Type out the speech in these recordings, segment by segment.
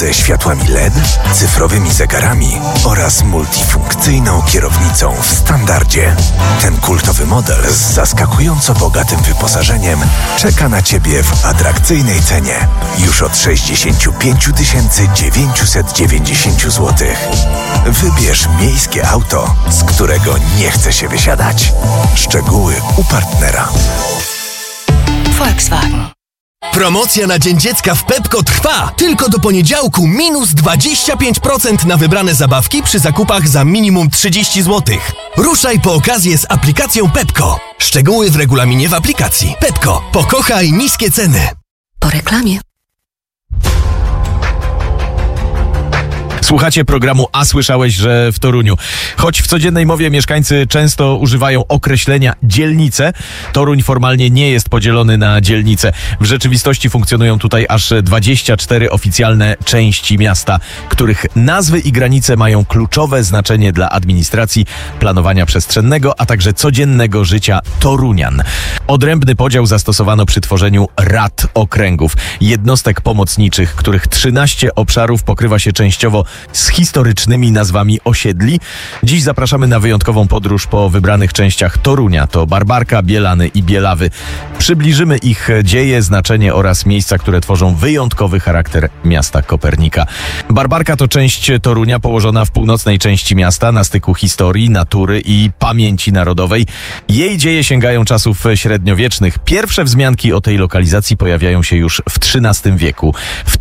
ze światłami LED, cyfrowymi zegarami oraz multifunkcyjną kierownicą w standardzie. Ten kultowy model z zaskakująco bogatym wyposażeniem czeka na Ciebie w atrakcyjnej cenie już od 65 990 zł. Wybierz miejskie auto, z którego nie chce się wysiadać. Szczegóły u partnera. Volkswagen. Promocja na Dzień Dziecka w Pepco trwa! Tylko do poniedziałku minus 25% na wybrane zabawki przy zakupach za minimum 30 zł. Ruszaj po okazję z aplikacją Pepco. Szczegóły w regulaminie w aplikacji. Pepco. Pokochaj niskie ceny. Po reklamie. Słuchacie programu A słyszałeś, że w Toruniu. Choć w codziennej mowie mieszkańcy często używają określenia dzielnice, Toruń formalnie nie jest podzielony na dzielnice. W rzeczywistości funkcjonują tutaj aż 24 oficjalne części miasta, których nazwy i granice mają kluczowe znaczenie dla administracji, planowania przestrzennego, a także codziennego życia Torunian. Odrębny podział zastosowano przy tworzeniu rad okręgów, jednostek pomocniczych, których 13 obszarów pokrywa się częściowo z historycznymi nazwami osiedli. Dziś zapraszamy na wyjątkową podróż po wybranych częściach Torunia. To Barbarka, Bielany i Bielawy. Przybliżymy ich dzieje, znaczenie oraz miejsca, które tworzą wyjątkowy charakter miasta Kopernika. Barbarka to część Torunia położona w północnej części miasta, na styku historii, natury i pamięci narodowej. Jej dzieje sięgają czasów średniowiecznych. Pierwsze wzmianki o tej lokalizacji pojawiają się już w XIII wieku. W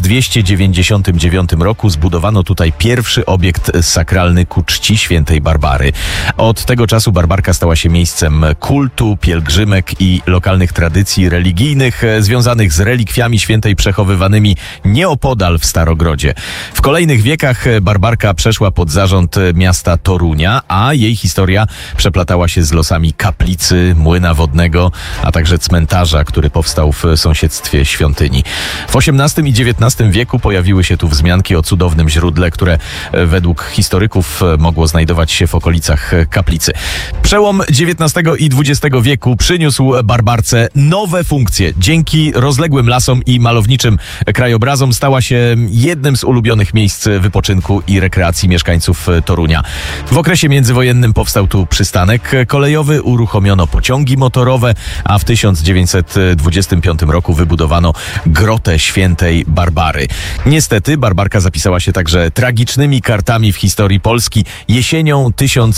1299 roku zbudowano tutaj pierwszy obiekt sakralny ku czci świętej Barbary. Od tego czasu Barbarka stała się miejscem kultu, pielgrzymek i lokalnych tradycji religijnych związanych z relikwiami świętej przechowywanymi nieopodal w Starogrodzie. W kolejnych wiekach Barbarka przeszła pod zarząd miasta Torunia, a jej historia przeplatała się z losami kaplicy, młyna wodnego, a także cmentarza, który powstał w sąsiedztwie świątyni. W XVIII i XIX wieku pojawiły się tu wzmianki o cudownym źródle, które według historyków mogło znajdować się w okolicach kaplicy. Przełom XIX i XX wieku przyniósł Barbarce nowe funkcje. Dzięki rozległym lasom i malowniczym krajobrazom stała się jednym z ulubionych miejsc wypoczynku i rekreacji mieszkańców Torunia. W okresie międzywojennym powstał tu przystanek kolejowy, uruchomiono pociągi motorowe, a w 1925 roku wybudowano Grotę Świętej Barbary. Niestety Barbarka zapisała się także tragicznymi kartami w historii Polski. Jesienią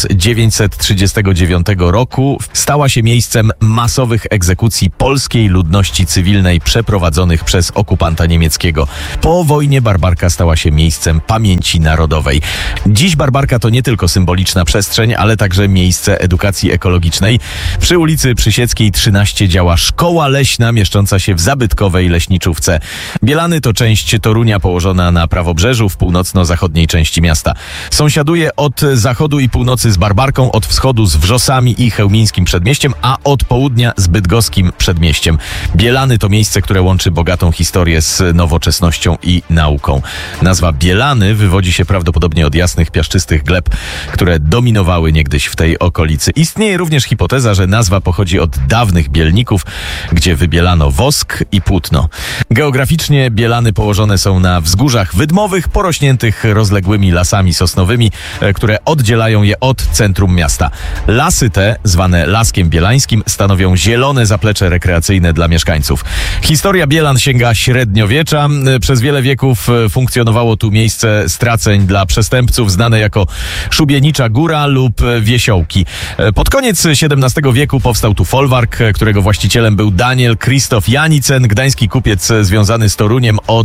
1939 roku stała się miejscem masowych egzekucji polskiej ludności cywilnej przeprowadzonych przez okupanta niemieckiego. Po wojnie Barbarka stała się miejscem pamięci narodowej. Dziś Barbarka to nie tylko symboliczna przestrzeń, ale także miejsce edukacji ekologicznej. Przy ulicy Przysieckiej 13 działa szkoła leśna mieszcząca się w zabytkowej leśniczówce. Bielany to część Torunia położona na prawobrzeżu w północno-zachodniej części miasta. Sąsiaduje od zachodu i północy z Barbarką, od wschodu z Wrzosami i Chełmińskim Przedmieściem, a od południa z Bydgoskim Przedmieściem. Bielany to miejsce, które łączy bogatą historię z nowoczesnością i nauką. Nazwa Bielany wywodzi się prawdopodobnie od jasnych, piaszczystych gleb, które dominowały niegdyś w tej okolicy. Istnieje również hipoteza, że nazwa pochodzi od dawnych bielników, gdzie wybielano wosk i płótno. Geograficznie Bielany położone są na wzgórzach wydmowych, porośniętych rozległymi lasami sosnowymi, które oddzielają je od centrum miasta. Lasy te, zwane Laskiem Bielańskim, stanowią zielone zaplecze rekreacyjne dla mieszkańców. Historia Bielan sięga średniowiecza. Przez wiele wieków funkcjonowało tu miejsce straceń dla przestępców, znane jako Szubienicza Góra lub Wiesiołki. Pod koniec XVII wieku powstał tu folwark, którego właścicielem był Daniel Krzysztof Janicen, gdański kupiec związany z Toruniem od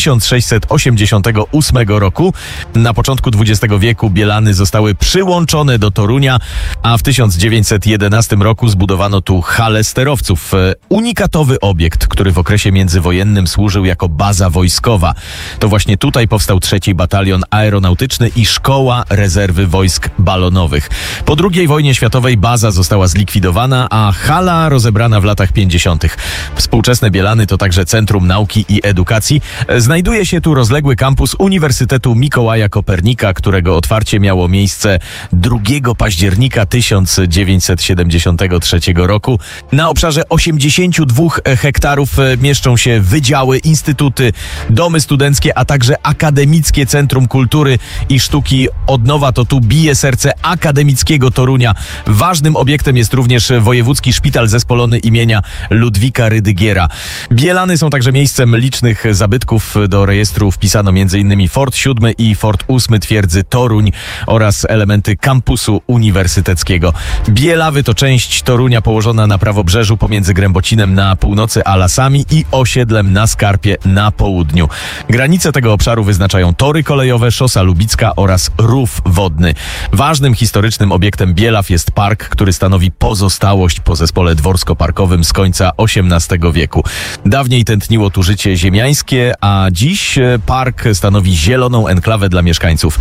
1688 roku. Na początku XX wieku Bielany zostały przyłączone do Torunia, a w 1911 roku zbudowano tu halę sterowców. Unikatowy obiekt, który w okresie międzywojennym służył jako baza wojskowa. To właśnie tutaj powstał 3. Batalion Aeronautyczny i Szkoła Rezerwy Wojsk Balonowych. Po II wojnie światowej baza została zlikwidowana, a hala rozebrana w latach 50. Współczesne Bielany to także Centrum Nauki i Edukacji. Znajduje się tu rozległy kampus Uniwersytetu Uniwersytetu Mikołaja Kopernika, którego otwarcie miało miejsce 2 października 1973 roku. Na obszarze 82 hektarów mieszczą się wydziały, instytuty, domy studenckie, a także Akademickie Centrum Kultury i Sztuki. Odnowa to tu bije serce akademickiego Torunia. Ważnym obiektem jest również Wojewódzki Szpital Zespolony imienia Ludwika Rydygiera. Bielany są także miejscem licznych zabytków. Do rejestru wpisano m.in. Fort 7 i Fort 8 twierdzy Toruń oraz elementy kampusu uniwersyteckiego. Bielawy to część Torunia położona na prawobrzeżu pomiędzy Grębocinem na północy a Lasami i osiedlem na Skarpie na południu. Granice tego obszaru wyznaczają tory kolejowe, Szosa Lubicka oraz rów wodny. Ważnym historycznym obiektem Bielaw jest park, który stanowi pozostałość po zespole dworsko-parkowym z końca XVIII wieku. Dawniej tętniło tu życie ziemiańskie, a dziś park stanowi zieloną enklawę dla mieszkańców.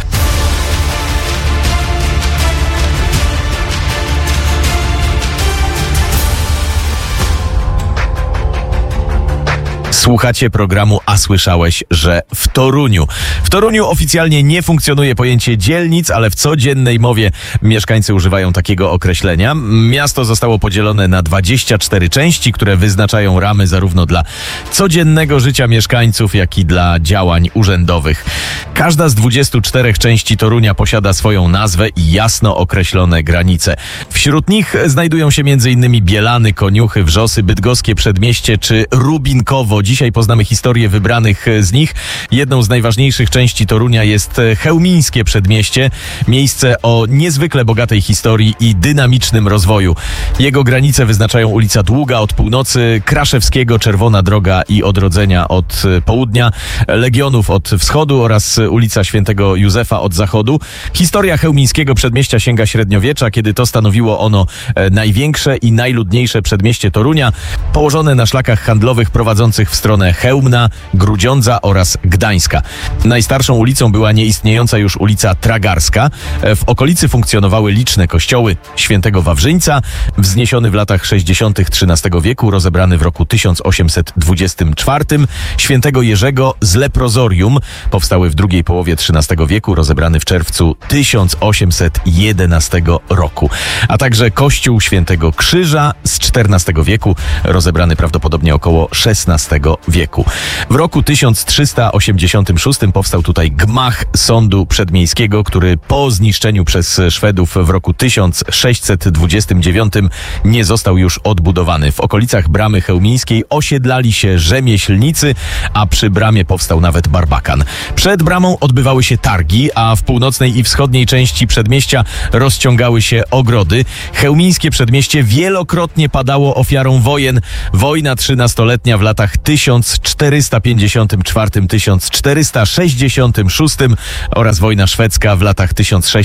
Słuchacie programu A słyszałeś, że w Toruniu. W Toruniu oficjalnie nie funkcjonuje pojęcie dzielnic, ale w codziennej mowie mieszkańcy używają takiego określenia. Miasto zostało podzielone na 24 części, które wyznaczają ramy zarówno dla codziennego życia mieszkańców, jak i dla działań urzędowych. Każda z 24 części Torunia posiada swoją nazwę i jasno określone granice. Wśród nich znajdują się m.in. Bielany, Koniuchy, Wrzosy, Bydgoskie Przedmieście czy Rubinkowo. Dzisiaj poznamy historię wybranych z nich. Jedną z najważniejszych części Torunia jest Chełmińskie Przedmieście, miejsce o niezwykle bogatej historii i dynamicznym rozwoju. Jego granice wyznaczają ulica Długa od północy, Kraszewskiego, Czerwona Droga i Odrodzenia od południa, Legionów od wschodu oraz ulica Świętego Józefa od zachodu. Historia Chełmińskiego Przedmieścia sięga średniowiecza, kiedy to stanowiło ono największe i najludniejsze przedmieście Torunia, położone na szlakach handlowych prowadzących w stronę Chełmna, Grudziądza oraz Gdańska. Najstarszą ulicą była nieistniejąca już ulica Tragarska. W okolicy funkcjonowały liczne kościoły: Świętego Wawrzyńca, wzniesiony w latach 60. XIII wieku, rozebrany w roku 1824, Świętego Jerzego z Leprozorium, powstały w drugiej połowie XIII wieku, rozebrany w czerwcu 1811 roku, a także kościół Świętego Krzyża z XIV wieku, rozebrany prawdopodobnie około XVI wieku. W roku 1386 powstał tutaj gmach sądu przedmiejskiego, który po zniszczeniu przez Szwedów w roku 1629 nie został już odbudowany. W okolicach Bramy Chełmińskiej osiedlali się rzemieślnicy, a przy bramie powstał nawet barbakan. Przed bramą odbywały się targi, a w północnej i wschodniej części przedmieścia rozciągały się ogrody. Chełmińskie Przedmieście wielokrotnie padało ofiarą wojen. Wojna 13-letnia w latach 1454-1466 oraz wojna szwedzka w latach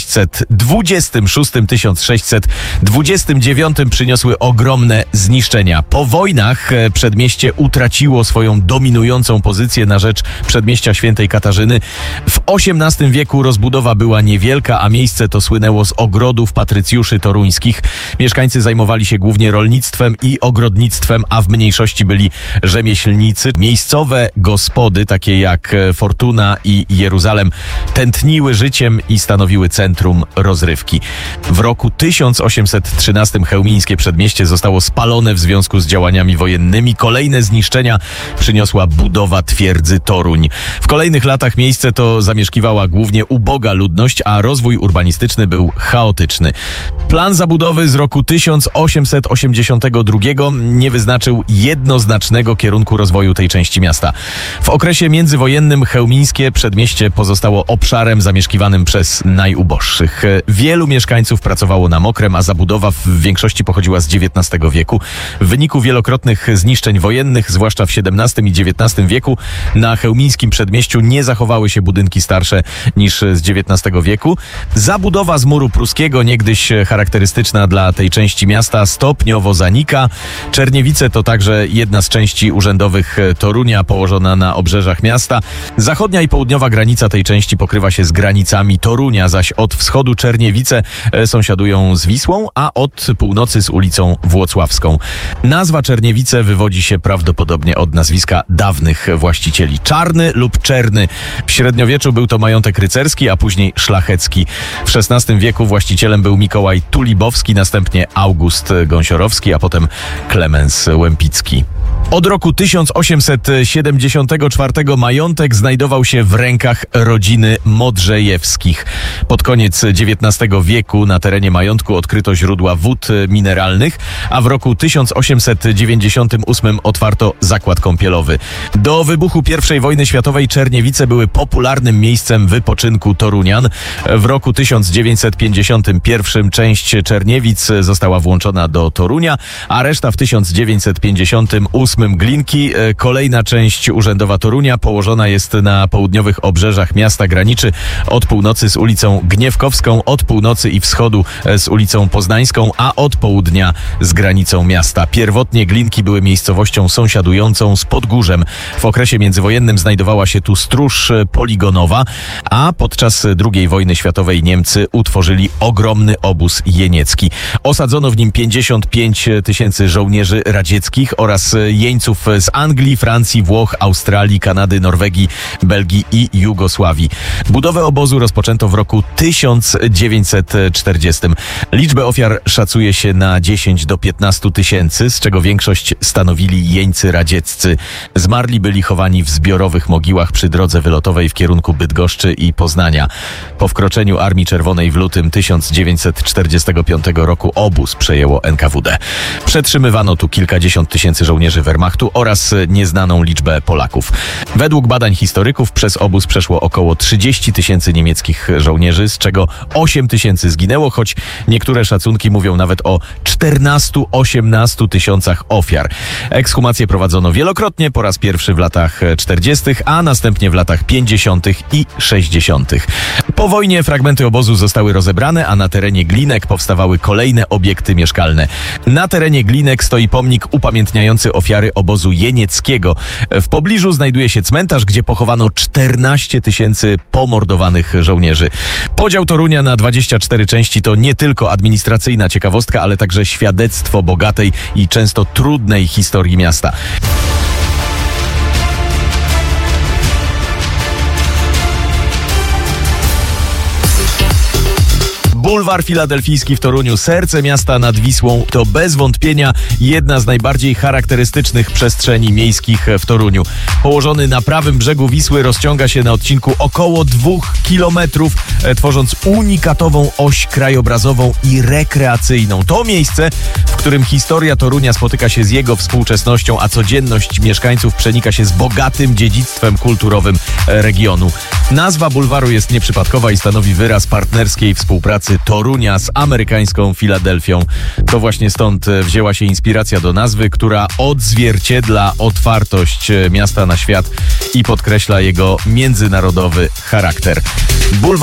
1626-1629 przyniosły ogromne zniszczenia. Po wojnach przedmieście utraciło swoją dominującą pozycję na rzecz przedmieścia Świętej Katarzyny. W XVIII wieku rozbudowa była niewielka, a miejsce to słynęło z ogrodów patrycjuszy toruńskich. Mieszkańcy zajmowali się głównie rolnictwem i ogrodnictwem, a w mniejszości byli rzemieślnicy. Miejscowe gospody, takie jak Fortuna i Jeruzalem, tętniły życiem i stanowiły centrum rozrywki. W roku 1813 Chełmińskie Przedmieście zostało spalone w związku z działaniami wojennymi. Kolejne zniszczenia przyniosła budowa twierdzy Toruń. W kolejnych latach miejsce to zamieszkiwała głównie uboga ludność, a rozwój urbanistyczny był chaotyczny. Plan zabudowy z roku 1882 nie wyznaczył jednoznacznego kierunku rozwoju tej części miasta. W okresie międzywojennym Chełmińskie Przedmieście pozostało obszarem zamieszkiwanym przez najuboższych. Wielu mieszkańców pracowało na mokrem, a zabudowa w większości pochodziła z XIX wieku. W wyniku wielokrotnych zniszczeń wojennych, zwłaszcza w XVII i XIX wieku, na Chełmińskim Przedmieściu nie zachowały się budynki starsze niż z XIX wieku. Zabudowa z muru pruskiego, niegdyś charakterystyczna dla tej części miasta, stopniowo zanika. Czerniewice to także jedna z części urzędowych Torunia, położona na obrzeżach miasta. Zachodnia i południowa granica tej części pokrywa się z granicami Torunia, zaś od wschodu Czerniewice sąsiadują z Wisłą, a od północy z ulicą Włocławską. Nazwa Czerniewice wywodzi się prawdopodobnie od nazwiska dawnych właścicieli. Czarny lub Czerny w średniowieczu był był to majątek rycerski, a później szlachecki. W XVI wieku właścicielem był Mikołaj Tulibowski, następnie August Gąsiorowski, a potem Klemens Łempicki. Od roku 1874 majątek znajdował się w rękach rodziny Modrzejewskich. Pod koniec XIX wieku na terenie majątku odkryto źródła wód mineralnych, a w roku 1898 otwarto zakład kąpielowy. Do wybuchu I wojny światowej Czerniewice były popularnym miejscem wypoczynku Torunian. W roku 1951 część Czerniewic została włączona do Torunia, a reszta w 1958 Glinki. Kolejna część urzędowa Torunia położona jest na południowych obrzeżach miasta, graniczy od północy z ulicą Gniewkowską, od północy i wschodu z ulicą Poznańską, a od południa z granicą miasta. Pierwotnie Glinki były miejscowością sąsiadującą z Podgórzem. W okresie międzywojennym znajdowała się tu stróż poligonowa, a podczas II wojny światowej Niemcy utworzyli ogromny obóz jeniecki. Osadzono w nim 55 000 żołnierzy radzieckich oraz jeńców z Anglii, Francji, Włoch, Australii, Kanady, Norwegii, Belgii i Jugosławii. Budowę obozu rozpoczęto w roku 1940. Liczbę ofiar szacuje się na 10 do 15 tysięcy, z czego większość stanowili jeńcy radzieccy. Zmarli byli chowani w zbiorowych mogiłach przy drodze wylotowej w kierunku Bydgoszczy i Poznania. Po wkroczeniu Armii Czerwonej w lutym 1945 roku obóz przejęło NKWD. Przetrzymywano tu kilkadziesiąt tysięcy żołnierzy Wehrmachtu oraz nieznaną liczbę Polaków. Według badań historyków przez obóz przeszło około 30 000 niemieckich żołnierzy, z czego 8 000 zginęło, choć niektóre szacunki mówią nawet o 14-18 tysiącach ofiar. Ekshumacje prowadzono wielokrotnie, po raz pierwszy w latach 40., a następnie w latach 50. i 60. Po wojnie fragmenty obozu zostały rozebrane, a na terenie Glinek powstawały kolejne obiekty mieszkalne. Na terenie Glinek stoi pomnik upamiętniający ofiary obozu jenieckiego. W pobliżu znajduje się cmentarz, gdzie pochowano 14 000 pomordowanych żołnierzy. Podział Torunia na 24 części to nie tylko administracyjna ciekawostka, ale także świadectwo bogatej i często trudnej historii miasta. Bulwar Filadelfijski w Toruniu, serce miasta nad Wisłą, to bez wątpienia jedna z najbardziej charakterystycznych przestrzeni miejskich w Toruniu. Położony na prawym brzegu Wisły rozciąga się na odcinku około 2 kilometrów, tworząc unikatową oś krajobrazową i rekreacyjną. To miejsce, w którym historia Torunia spotyka się z jego współczesnością, a codzienność mieszkańców przenika się z bogatym dziedzictwem kulturowym regionu. Nazwa bulwaru jest nieprzypadkowa i stanowi wyraz partnerskiej współpracy Torunia z amerykańską Filadelfią. To właśnie stąd wzięła się inspiracja do nazwy, która odzwierciedla otwartość miasta na świat i podkreśla jego międzynarodowy charakter. Bulwar